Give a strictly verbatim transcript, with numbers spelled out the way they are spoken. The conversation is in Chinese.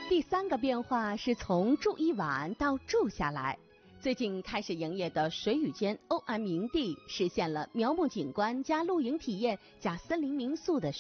第三个变化是从住一晚到住下来。最近开始营业的水雨间欧安明地实现了苗木景观加露营体验加森林民宿的